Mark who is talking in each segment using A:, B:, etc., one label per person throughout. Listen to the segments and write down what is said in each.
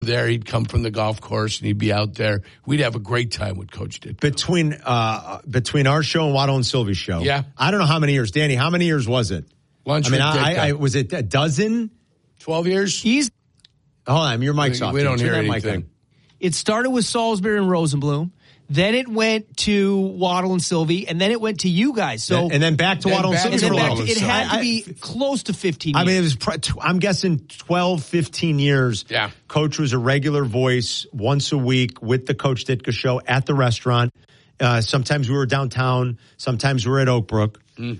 A: there. He'd come from the golf course and he'd be out there. We'd have a great time with Coach Ditka.
B: Between our show and Waddle and Sylvie's show.
A: Yeah.
B: I don't know how many years. Danny, how many years was it?
A: Lunch with Ditka.
B: Was it a dozen?
A: 12 years?
B: Hold on, your mic's off.
A: We don't hear anything.
C: It started with Salisbury and Rosenblum. Then it went to Waddle and Sylvie, and then it went to you guys. So
B: and then back to Waddle and Sylvie.
C: It had to be close to 15 years.
B: I mean, it was. I'm guessing 12, 15 years.
A: Yeah. Coach
B: was a regular voice once a week with the Coach Ditka show at the restaurant. Sometimes we were downtown. Sometimes we were at Oak Brook,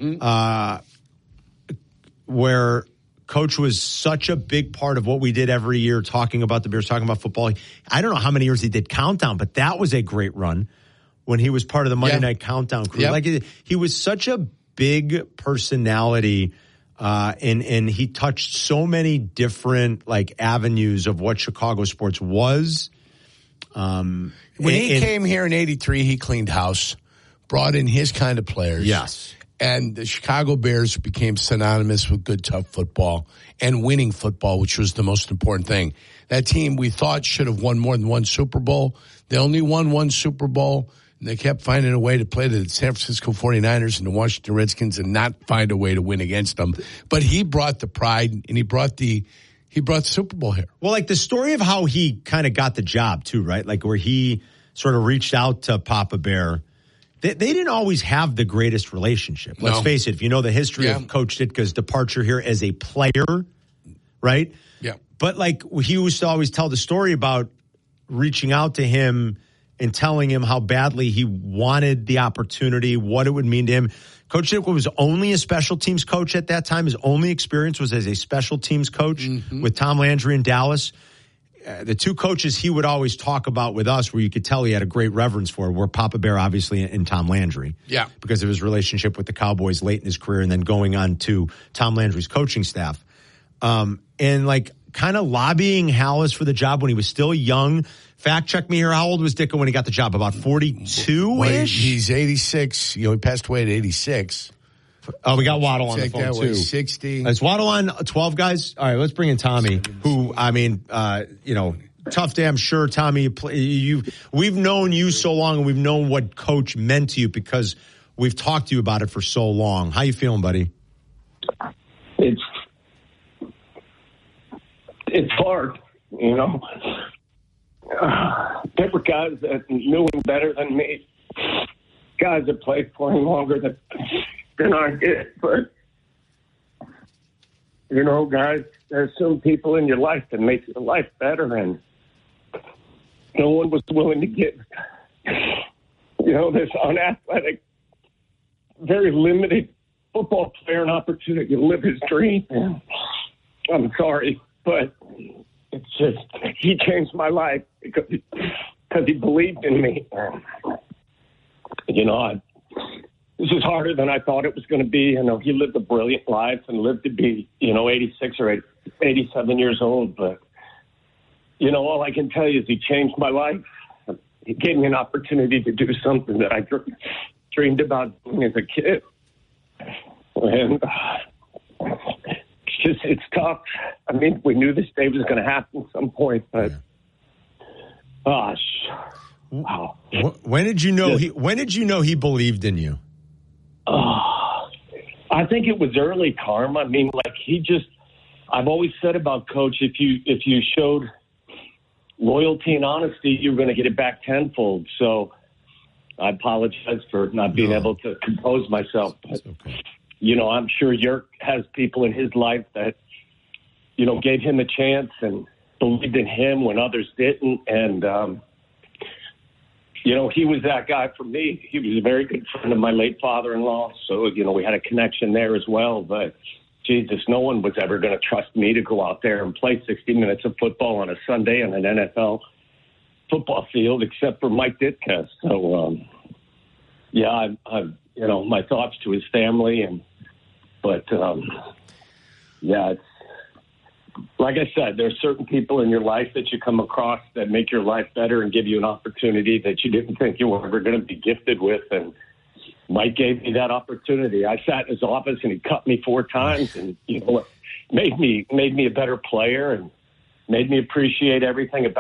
B: where Coach was such a big part of what we did every year, talking about the Bears, talking about football. I don't know how many years he did Countdown, but that was a great run when he was part of the Monday Night Countdown crew.
A: Yep.
B: Like he was such a big personality, and he touched so many different avenues of what Chicago sports was.
A: When he came here in '83, he cleaned house, brought in his kind of players.
B: Yes.
A: And the Chicago Bears became synonymous with good, tough football and winning football, which was the most important thing. That team we thought should have won more than one Super Bowl. They only won one Super Bowl, and they kept finding a way to play the San Francisco 49ers and the Washington Redskins and not find a way to win against them. But he brought the pride, and he brought the Super Bowl here.
B: Well, the story of how he kind of got the job, too, right? Where he sort of reached out to Papa Bear. They didn't always have the greatest relationship. Let's face it. If you know the history of Coach Ditka's departure here as a player, right?
A: Yeah.
B: But he used to always tell the story about reaching out to him and telling him how badly he wanted the opportunity, what it would mean to him. Coach Ditka was only a special teams coach at that time. His only experience was as a special teams coach with Tom Landry in Dallas. The two coaches he would always talk about with us, where you could tell he had a great reverence for, were Papa Bear, obviously, and Tom Landry.
A: Yeah.
B: Because of his relationship with the Cowboys late in his career and then going on to Tom Landry's coaching staff. And kind of lobbying Halas for the job when he was still young. Fact check me here. How old was Ditka when he got the job? About 42-ish?
A: He's 86. He passed away at 86.
B: Oh, we got Waddle on the
A: Take
B: phone,
A: that
B: too.
A: way, 60.
B: Is Waddle on 12 guys? All right, let's bring in Tommy, who, tough day, I'm sure, Tommy. We've known you so long, and we've known what Coach meant to you because we've talked to you about it for so long. How you feeling, buddy?
D: It's hard, There were guys that knew him better than me, guys that played for him longer than I did. But, guys, there's some people in your life that make your life better, and no one was willing to give, this unathletic, very limited football player an opportunity to live his dream. I'm sorry, but it's just, he changed my life because he believed in me. This is harder than I thought it was going to be. He lived a brilliant life and lived to be, 86 or 87 years old. But, all I can tell you is he changed my life. He gave me an opportunity to do something that I dreamed about doing as a kid. And it's tough. We knew this day was going to happen at some point, but gosh. Wow.
B: When did you know he believed in you?
D: I think it was early, Carm. I've always said about Coach, if you showed loyalty and honesty, you were going to get it back tenfold. So I apologize for not being able to compose myself. But, okay. I'm sure Yerk has people in his life that, gave him a chance and believed in him when others didn't. And, he was that guy for me. He was a very good friend of my late father-in-law. So, we had a connection there as well. But, Jesus, no one was ever going to trust me to go out there and play 60 minutes of football on a Sunday on an NFL football field, except for Mike Ditka. So, my thoughts to his family. It's like I said, there's certain people in your life that you come across that make your life better and give you an opportunity that you didn't think you were ever going to be gifted with. And Mike gave me that opportunity. I sat in his office and he cut me 4 times and, made me a better player and made me appreciate everything about